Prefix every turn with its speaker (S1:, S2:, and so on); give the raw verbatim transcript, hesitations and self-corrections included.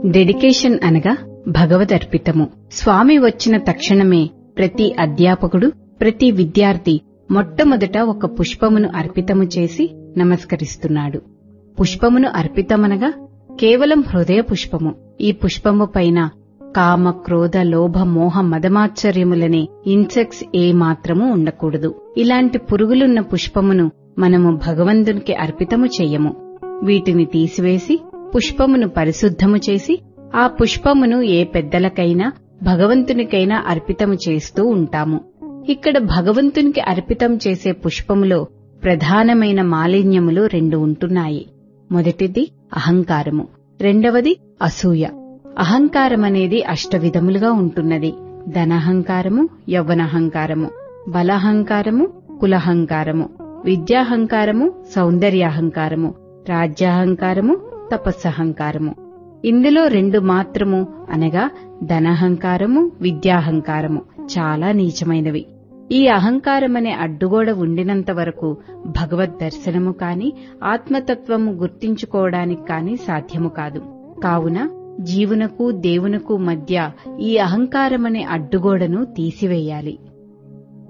S1: Dedication అనగా భగవదర్పితము. స్వామి వచ్చిన తక్షణమే ప్రతి అధ్యాపకుడు, ప్రతి విద్యార్థి మొట్టమొదట ఒక పుష్పమును అర్పితము చేసి నమస్కరిస్తున్నాడు. పుష్పమును అర్పితమనగా కేవలం హృదయ పుష్పము. ఈ పుష్పము పైన కామ, క్రోధ, లోభ, మోహ, మదమాత్సర్యములనే ఇన్సెక్ట్స్ ఏ మాత్రమూ ఉండకూడదు. ఇలాంటి పురుగులున్న పుష్పమును మనము భగవంతునికి అర్పితము చెయ్యము. వీటిని తీసివేసి పుష్పమును పరిశుద్ధము చేసి ఆ పుష్పమును ఏ పెద్దలకైనా భగవంతునికైనా అర్పితము చేస్తూ ఉంటాము. ఇక్కడ భగవంతునికి అర్పితం చేసే పుష్పములో ప్రధానమైన మాలిన్యములు రెండు ఉంటున్నాయి. మొదటిది అహంకారము, రెండవది అసూయ. అహంకారమనేది అష్టవిధములుగా ఉంటున్నది. ధనహంకారము, యవ్వనహంకారము, బలహంకారము, కులహంకారము, విద్యాహంకారము, సౌందర్యాహంకారము, రాజ్యాహంకారము, తపస్సహంకారము. ఇందులో రెండు మాత్రము అనగా ధనహంకారము, విద్యాహంకారము చాలా నీచమైనవి. ఈ అహంకారమనే అడ్డుగోడ ఉండినంత వరకు భగవద్ దర్శనము కాని, ఆత్మతత్వము గుర్తించుకోవడానికి కాని సాధ్యము కాదు. కావున జీవునకు దేవునకు మధ్య ఈ అహంకారమనే అడ్డుగోడను తీసివేయాలి.